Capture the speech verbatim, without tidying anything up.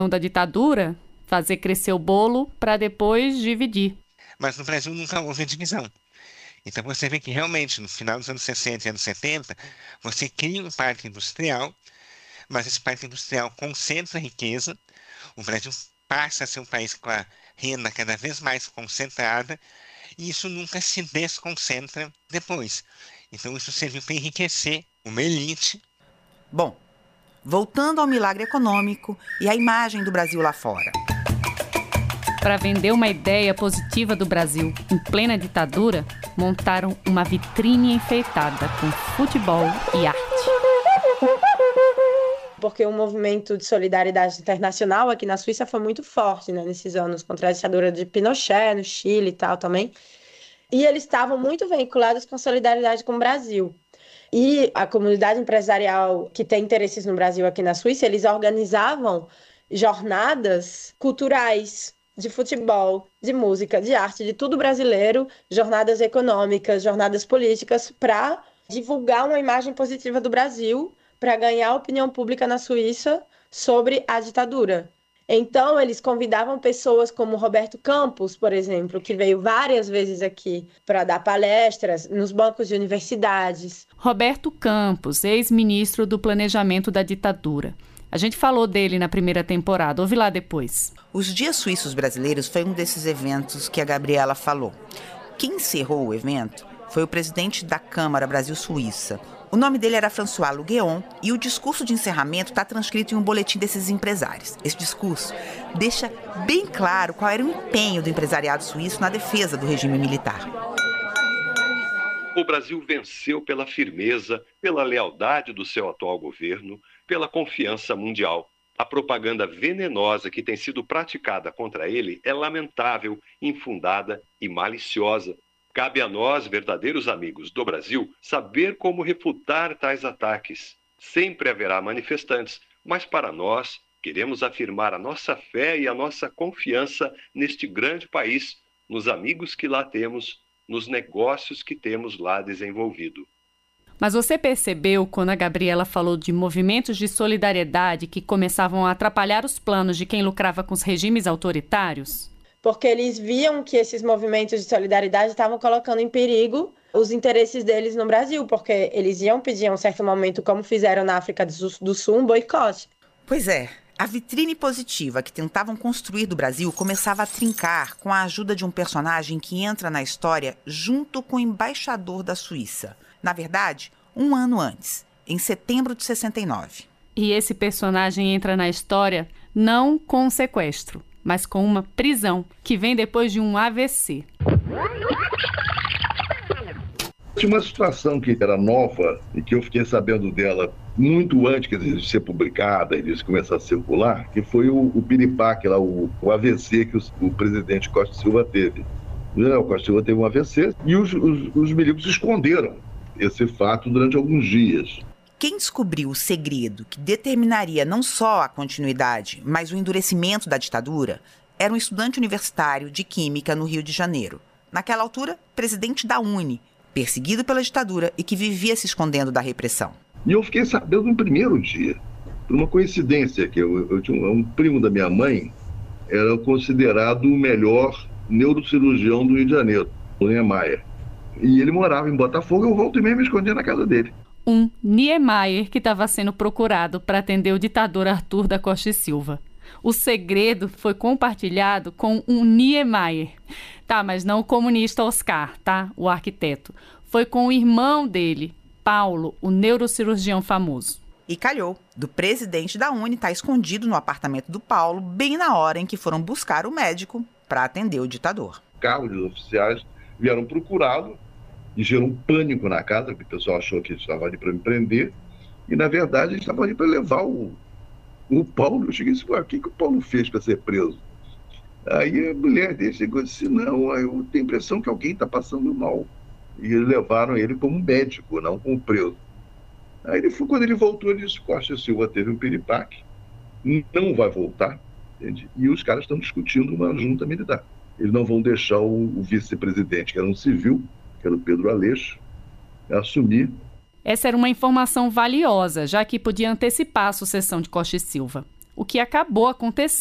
da ditadura, fazer crescer o bolo para depois dividir. Mas no Brasil nunca houve divisão. Então você vê que realmente no final dos anos sessenta e anos setenta, você cria um parque industrial, mas esse parque industrial concentra a riqueza, o Brasil passa a ser um país com a renda cada vez mais concentrada, e isso nunca se desconcentra depois. Então isso serviu para enriquecer uma elite. Bom, voltando ao milagre econômico e à imagem do Brasil lá fora. Para vender uma ideia positiva do Brasil em plena ditadura, montaram uma vitrine enfeitada com futebol e arte. Porque o movimento de solidariedade internacional aqui na Suíça foi muito forte, né, nesses anos, contra a ditadura de Pinochet, no Chile e tal também. E eles estavam muito vinculados com solidariedade com o Brasil. E a comunidade empresarial que tem interesses no Brasil aqui na Suíça, eles organizavam jornadas culturais, de futebol, de música, de arte, de tudo brasileiro, jornadas econômicas, jornadas políticas, para divulgar uma imagem positiva do Brasil, para ganhar a opinião pública na Suíça sobre a ditadura. Então, eles convidavam pessoas como Roberto Campos, por exemplo, que veio várias vezes aqui para dar palestras nos bancos de universidades. Roberto Campos, ex-ministro do Planejamento da Ditadura. A gente falou dele na primeira temporada, ouve lá depois. Os Dias Suíços Brasileiros foi um desses eventos que a Gabriela falou. Quem encerrou o evento foi o presidente da Câmara Brasil-Suíça. O nome dele era François Lugueon e o discurso de encerramento está transcrito em um boletim desses empresários. Esse discurso deixa bem claro qual era o empenho do empresariado suíço na defesa do regime militar. O Brasil venceu pela firmeza, pela lealdade do seu atual governo, pela confiança mundial. A propaganda venenosa que tem sido praticada contra ele é lamentável, infundada e maliciosa. Cabe a nós, verdadeiros amigos do Brasil, saber como refutar tais ataques. Sempre haverá manifestantes, mas para nós, queremos afirmar a nossa fé e a nossa confiança neste grande país, nos amigos que lá temos, nos negócios que temos lá desenvolvido. Mas você percebeu quando a Gabriela falou de movimentos de solidariedade que começavam a atrapalhar os planos de quem lucrava com os regimes autoritários? Porque eles viam que esses movimentos de solidariedade estavam colocando em perigo os interesses deles no Brasil, porque eles iam pedir a um certo momento, como fizeram na África do Sul, um boicote. Pois é, a vitrine positiva que tentavam construir do Brasil começava a trincar com a ajuda de um personagem que entra na história junto com o embaixador da Suíça. Na verdade, um ano antes, em setembro de sessenta e nove. E esse personagem entra na história não com um sequestro, mas com uma prisão, que vem depois de um A V C. Tinha uma situação que era nova e que eu fiquei sabendo dela muito antes de ser publicada e de começar a circular, que foi o, o piripaque, lá, o, o A V C que o, o presidente Costa Silva teve. O general Costa Silva teve um A V C e os, os, os milicos esconderam esse fato durante alguns dias. Quem descobriu o segredo que determinaria não só a continuidade, mas o endurecimento da ditadura, era um estudante universitário de Química no Rio de Janeiro. Naquela altura, presidente da Uni, perseguido pela ditadura e que vivia se escondendo da repressão. E eu fiquei sabendo no primeiro dia, por uma coincidência, que eu, eu tinha um, um primo da minha mãe, era considerado o melhor neurocirurgião do Rio de Janeiro, o Niemeyer. E ele morava em Botafogo, eu volto e meia me escondia na casa dele. Um Niemeyer que estava sendo procurado para atender o ditador Arthur da Costa e Silva. O segredo foi compartilhado com um Niemeyer. Tá, mas não o comunista Oscar, tá? O arquiteto. Foi com o irmão dele, Paulo, o neurocirurgião famoso. E calhou, do presidente da Uni estar escondido no apartamento do Paulo, bem na hora em que foram buscar o médico para atender o ditador. Carros dos oficiais vieram procurá-lo e gerou um pânico na casa, porque o pessoal achou que ele estava ali para me prender, e na verdade ele estava ali para levar o, o Paulo. Eu cheguei e disse, o que, que o Paulo fez para ser preso? Aí a mulher dele chegou e disse, não, eu tenho a impressão que alguém está passando mal. E eles levaram ele como médico, não como preso. Aí ele foi, quando ele voltou, ele disse, Costa Silva teve um piripaque, não vai voltar, entende? E os caras estão discutindo uma junta militar. Eles não vão deixar o, o vice-presidente, que era um civil, que era o Pedro Aleixo, assumir. Essa era uma informação valiosa, já que podia antecipar a sucessão de Costa e Silva. o que acabou acontecendo.